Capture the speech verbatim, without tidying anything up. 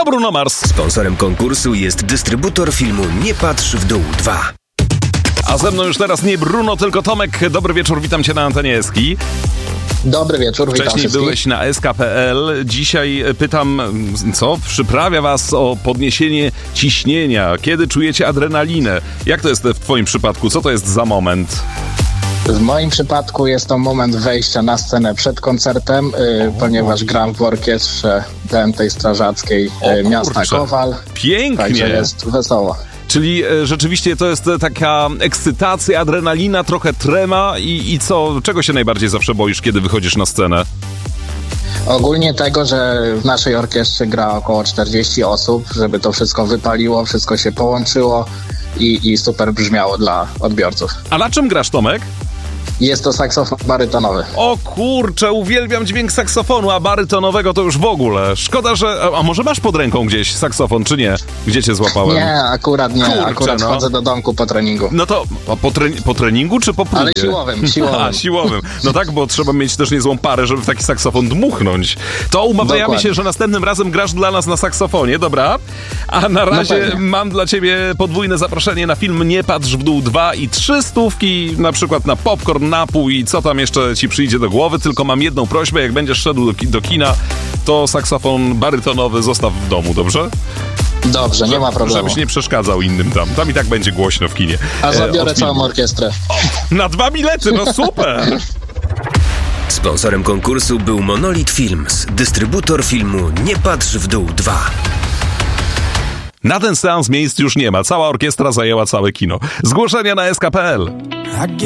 Bruno Mars. Sponsorem konkursu jest dystrybutor filmu Nie patrz w dół dwa. A ze mną już teraz nie Bruno, tylko Tomek. Dobry wieczór, witam cię na antenie Eski. Dobry wieczór, witam Wcześniej wszystkich. byłeś na eska kropka pe el. Dzisiaj pytam, co przyprawia was o podniesienie ciśnienia? Kiedy czujecie adrenalinę? Jak to jest w twoim przypadku? Co to jest za moment? W moim przypadku jest to moment wejścia na scenę przed koncertem, yy, ponieważ gram w orkiestrze Dętej Strażackiej yy, miasta kurczę. Kowal. Pięknie! Także jest wesoło. Czyli e, rzeczywiście to jest taka ekscytacja, adrenalina, trochę trema i, i co? Czego się najbardziej zawsze boisz, kiedy wychodzisz na scenę? Ogólnie tego, że w naszej orkiestrze gra około czterdzieści osób, żeby to wszystko wypaliło, wszystko się połączyło i, i super brzmiało dla odbiorców. A na czym grasz, Tomek? Jest to saksofon barytonowy. O kurczę, uwielbiam dźwięk saksofonu, a barytonowego to już w ogóle. Szkoda, że... A, a może masz pod ręką gdzieś saksofon, czy nie? Gdzie cię złapałem? Nie, akurat nie. Kurczę, akurat no. chodzę do domku po treningu. No to a po, tre... po treningu czy po próbie? Ale siłowym, siłowym. A, siłowym. No tak, bo trzeba mieć też niezłą parę, żeby w taki saksofon dmuchnąć. To umawiamy Dokładnie. się, że następnym razem grasz dla nas na saksofonie, dobra? A na razie pewnie. mam dla ciebie podwójne zaproszenie na film Nie patrz w dół dwa i trzy stówki, na przykład na popcorn, napój i co tam jeszcze ci przyjdzie do głowy. Tylko mam jedną prośbę, jak będziesz szedł do, ki- do kina, to saksofon barytonowy zostaw w domu, dobrze? Dobrze, nie ma problemu. Żebyś nie przeszkadzał innym tam. Tam i tak będzie głośno w kinie. A zabiorę E, od filmu. całą orkiestrę. Na dwa bilety, no super! Sponsorem konkursu był Monolith Films, dystrybutor filmu Nie patrz w dół dwa. Na ten seans miejsc już nie ma. Cała orkiestra zajęła całe kino. Zgłoszenia na eska kropka pe el.